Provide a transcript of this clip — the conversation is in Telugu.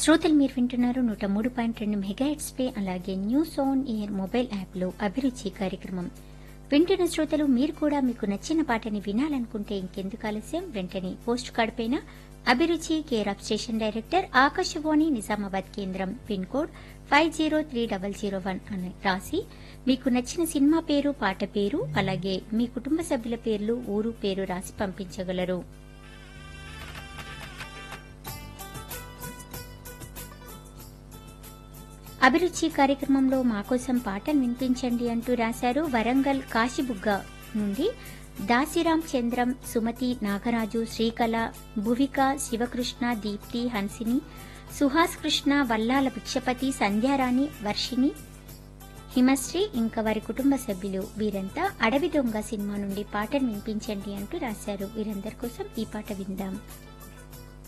శ్రోతలు మీరు వింటున్నారు 103.2 మెగాహెర్ట్జ్ పై అలాగే news on air mobile app లో అభిరుచి కార్యక్రమం వింటున్న శ్రోతలు మీరు కూడా మీకు నచ్చిన పాటని వినాలనుకుంటే ఇంకెందుకు ఆలస్యం వెంటనే పోస్ట్ కార్డ్ పైన అభిరుచి care of station director Akashvani Nizamabad కేంద్రం పిన్ కోడ్ 503001 అని రాసి మీకు నచ్చిన సినిమా పేరు పాట పేరు అలాగే మీ కుటుంబ సభ్యుల పేర్లు ఊరు పేరు రాసి పంపించగలరు. అభిరుచి కార్యక్రమంలో మాకోసం పాటను వినిపించండి అంటూ రాశారు వరంగల్ కాశీబుగ్గ నుండి దాసిరాం చంద్రం, సుమతి, నాగరాజు, శ్రీకళ, భువిక, శివకృష్ణ, దీప్తి, హన్సిని, సుహాస్ కృష్ణ, వల్లాల భిక్షపతి, సంధ్యారాణి, వర్షిణి, హిమశ్రీ ఇంకా వారి కుటుంబ సభ్యులు వీరంతా అడవి దొంగ సినిమా నుండి పాటను వినిపించండి అంటూ రాశారు. వీరందరి కోసం ఈ పాట విందాం.